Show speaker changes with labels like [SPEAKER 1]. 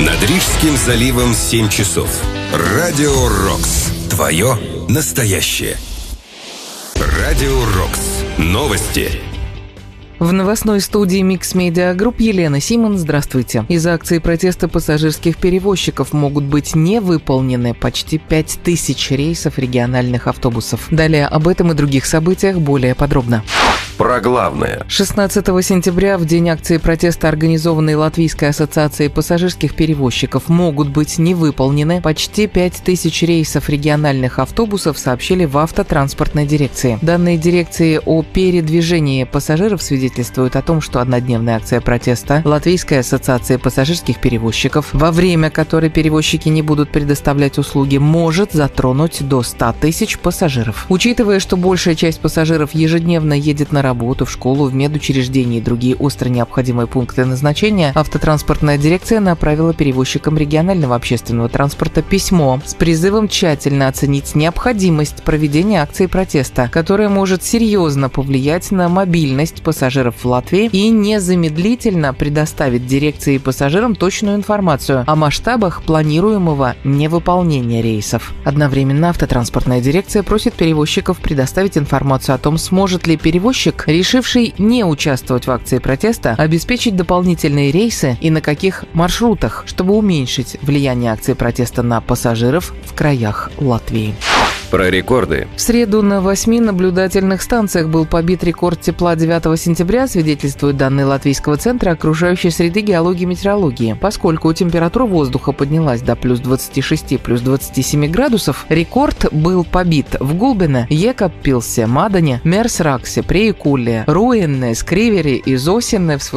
[SPEAKER 1] Над Рижским заливом 7 часов. Радио Рокс. Твое настоящее. Радио Рокс. Новости.
[SPEAKER 2] В новостной студии Mix Media Group Елена Симон. Здравствуйте. Из-за акции протеста пассажирских перевозчиков могут быть не выполнены почти 5000 рейсов региональных автобусов. Далее об этом и других событиях более подробно.
[SPEAKER 1] Про главное.
[SPEAKER 2] 16 сентября, в день акции протеста, организованной Латвийской ассоциацией пассажирских перевозчиков, могут быть не выполнены почти 5000 рейсов региональных автобусов, сообщили в автотранспортной дирекции. Данные дирекции о передвижении пассажиров свидетельствуют о том, что однодневная акция протеста Латвийской ассоциации пассажирских перевозчиков, во время которой перевозчики не будут предоставлять услуги, может затронуть до 100 тысяч пассажиров. Учитывая, что большая часть пассажиров ежедневно едет на работу, в школу, в медучреждения и другие остро необходимые пункты назначения, автотранспортная дирекция направила перевозчикам регионального общественного транспорта письмо с призывом тщательно оценить необходимость проведения акции протеста, которая может серьезно повлиять на мобильность пассажиров в Латвии, и незамедлительно предоставить дирекции и пассажирам точную информацию о масштабах планируемого невыполнения рейсов. Одновременно автотранспортная дирекция просит перевозчиков предоставить информацию о том, сможет ли перевозчик, решивший не участвовать в акции протеста, обеспечить дополнительные рейсы и на каких маршрутах, чтобы уменьшить влияние акции протеста на пассажиров в краях Латвии.
[SPEAKER 1] Про рекорды.
[SPEAKER 2] В среду на 8 наблюдательных станциях был побит рекорд тепла 9 сентября, свидетельствуют данные Латвийского центра окружающей среды геологии и метеорологии. Поскольку температура воздуха поднялась до плюс 26, плюс 27 градусов, рекорд был побит в Гулбене, Екаппилсе, Мадане, Мерсраксе, Приекуле, Руенне, Скривере и Зосине в